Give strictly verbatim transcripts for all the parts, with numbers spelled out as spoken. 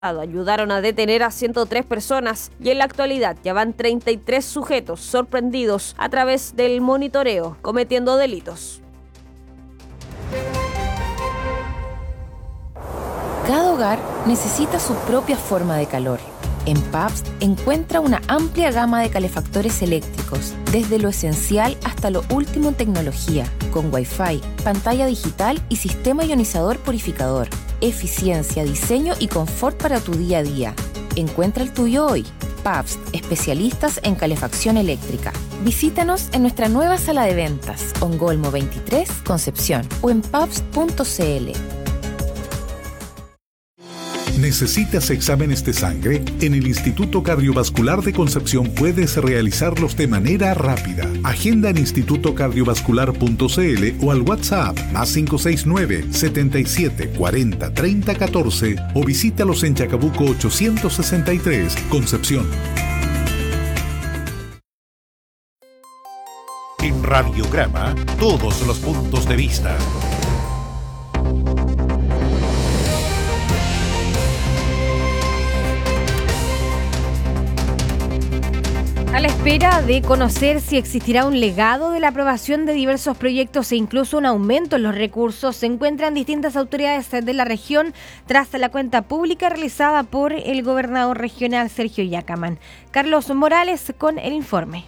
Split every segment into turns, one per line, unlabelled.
ayudaron a detener a ciento tres personas y en la actualidad ya van treinta y tres sujetos sorprendidos a través del monitoreo cometiendo delitos.
Cada hogar necesita su propia forma de calor. En Pabst encuentra una amplia gama de calefactores eléctricos, desde lo esencial hasta lo último en tecnología, con Wi-Fi, pantalla digital y sistema ionizador purificador. Eficiencia, diseño y confort para tu día a día. Encuentra el tuyo hoy. Pabst, especialistas en calefacción eléctrica. Visítanos en nuestra nueva sala de ventas, Ongolmo veintitrés, Concepción, o en pabst punto c l.
¿Necesitas exámenes de sangre? En el Instituto Cardiovascular de Concepción puedes realizarlos de manera rápida. Agenda en instituto cardiovascular punto c l o al WhatsApp más cinco seis nueve, setenta y siete, cuarenta, treinta, catorce o visítalos en Chacabuco ochocientos sesenta y tres, Concepción.
En Radiograma, todos los puntos de vista.
A la espera de conocer si existirá un legado de la aprobación de diversos proyectos e incluso un aumento en los recursos, se encuentran distintas autoridades de la región tras la cuenta pública realizada por el gobernador regional Sergio Yacamán. Carlos Morales con el informe.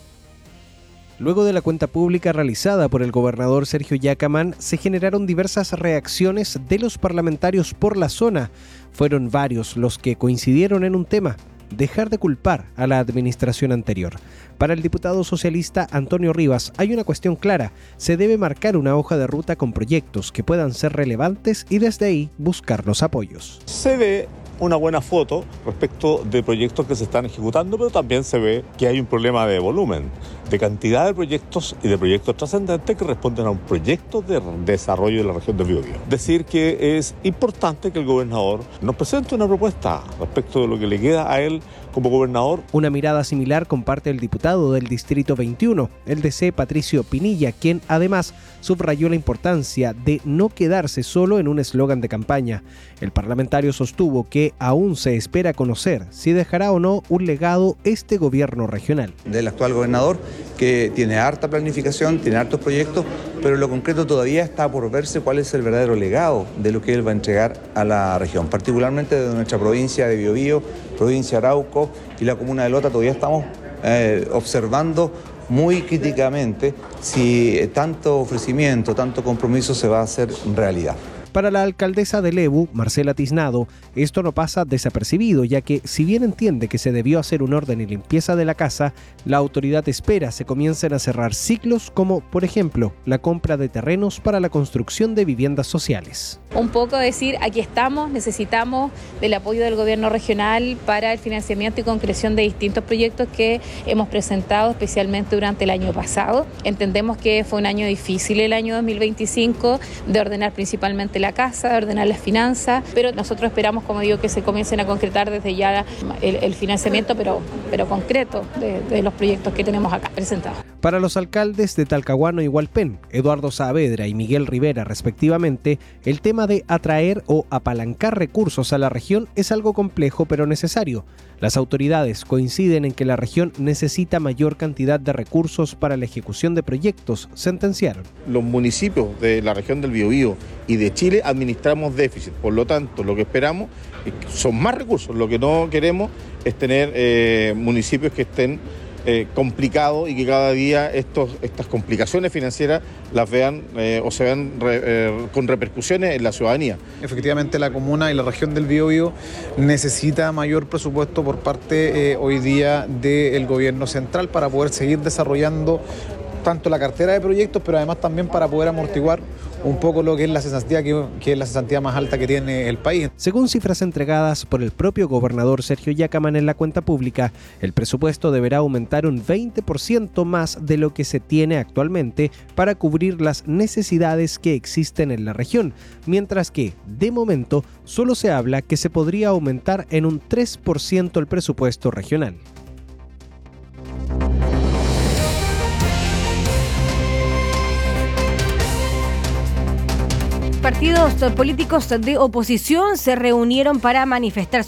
Luego de la cuenta pública realizada por el gobernador Sergio Yacamán, se generaron diversas reacciones de los parlamentarios por la zona. Fueron varios los que coincidieron en un tema: dejar de culpar a la administración anterior. Para el diputado socialista Antonio Rivas hay una cuestión clara: se debe marcar una hoja de ruta con proyectos que puedan ser relevantes y desde ahí buscar los apoyos.
Se ve una buena foto respecto de proyectos que se están ejecutando, pero también se ve que hay un problema de volumen, de cantidad de proyectos y de proyectos trascendentes que responden a un proyecto de desarrollo de la región del Biobío. Decir que es importante que el gobernador nos presente una propuesta respecto de lo que le queda a él como gobernador.
Una mirada similar comparte el diputado del Distrito veintiuno, el D C Patricio Pinilla, quien además subrayó la importancia de no quedarse solo en un eslogan de campaña. El parlamentario sostuvo que aún se espera conocer si dejará o no un legado este gobierno regional.
Del actual gobernador, que tiene harta planificación, tiene hartos proyectos, pero en lo concreto todavía está por verse cuál es el verdadero legado de lo que él va a entregar a la región, particularmente de nuestra provincia de Biobío, provincia de Arauco y la comuna de Lota. Todavía estamos eh, observando muy críticamente si tanto ofrecimiento, tanto compromiso se va a hacer realidad.
Para la alcaldesa de Lebu, Marcela Tiznado, esto no pasa desapercibido, ya que si bien entiende que se debió hacer un orden y limpieza de la casa, la autoridad espera se comiencen a cerrar ciclos como, por ejemplo, la compra de terrenos para la construcción de viviendas sociales.
Un poco decir, aquí estamos, necesitamos del apoyo del gobierno regional para el financiamiento y concreción de distintos proyectos que hemos presentado, especialmente durante el año pasado. Entendemos que fue un año difícil el año dos mil veinticinco, de ordenar principalmente la casa, de ordenar las finanzas, pero nosotros esperamos, como digo, que se comiencen a concretar desde ya el, el financiamiento, pero, pero concreto de, de los proyectos que tenemos acá presentados.
Para los alcaldes de Talcahuano y Hualpén, Eduardo Saavedra y Miguel Rivera respectivamente, el tema de atraer o apalancar recursos a la región es algo complejo pero necesario. Las autoridades coinciden en que la región necesita mayor cantidad de recursos para la ejecución de proyectos, sentenciaron.
Los municipios de la región del Biobío y de Chile administramos déficit, por lo tanto lo que esperamos son más recursos. Lo que no queremos es tener eh, municipios que estén eh, complicados y que cada día estos, estas complicaciones financieras las vean eh, o se vean re, eh, con repercusiones en la ciudadanía.
Efectivamente, la comuna y la región del Biobío necesita mayor presupuesto por parte eh, hoy día del gobierno central para poder seguir desarrollando tanto la cartera de proyectos, pero además también para poder amortiguar un poco lo que es la cesantía, que, que es la cesantía más alta que tiene el país.
Según cifras entregadas por el propio gobernador Sergio Yacamán en la cuenta pública, el presupuesto deberá aumentar un veinte por ciento más de lo que se tiene actualmente para cubrir las necesidades que existen en la región, mientras que, de momento, solo se habla que se podría aumentar en un tres por ciento el presupuesto regional.
partidos políticos de oposición se reunieron para manifestar